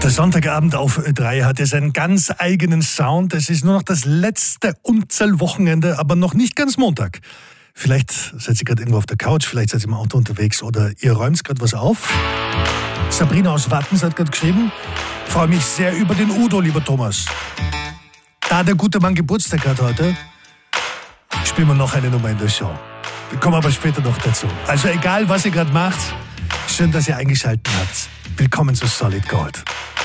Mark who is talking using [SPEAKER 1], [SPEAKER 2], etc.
[SPEAKER 1] Der Sonntagabend auf Ö3 hat ja seinen ganz eigenen Sound. Es ist nur noch das letzte Unzählwochenende, aber noch nicht ganz Montag. Vielleicht seid ihr gerade irgendwo auf der Couch, vielleicht seid ihr im Auto unterwegs oder ihr räumt gerade was auf. Sabrina aus Wattens hat gerade geschrieben, freue mich sehr über den Udo, lieber Thomas. Da der gute Mann Geburtstag hat heute, spielen wir noch eine Nummer in der Show. Wir kommen aber später noch dazu. Also egal, was ihr gerade macht, schön, dass ihr eingeschaltet habt. Willkommen zu Solid Gold.